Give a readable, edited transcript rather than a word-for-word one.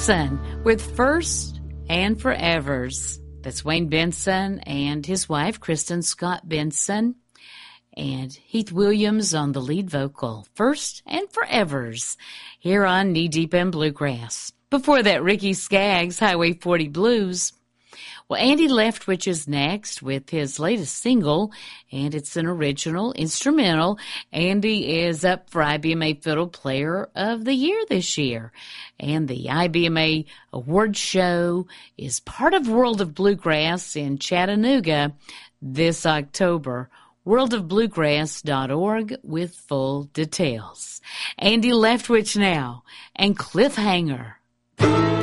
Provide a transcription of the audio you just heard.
Benson with First and Forevers. That's Wayne Benson and his wife, Kristen Scott Benson, and Heath Williams on the lead vocal. First and Forevers here on Knee Deep in Bluegrass. Before that, Ricky Skaggs, Highway 40 Blues. Well, Andy Leftwich is next with his latest single, and it's an original instrumental. Andy is up for IBMA Fiddle Player of the Year this year, and the IBMA Award Show is part of World of Bluegrass in Chattanooga this October. worldofbluegrass.org with full details. Andy Leftwich now, and Cliffhanger.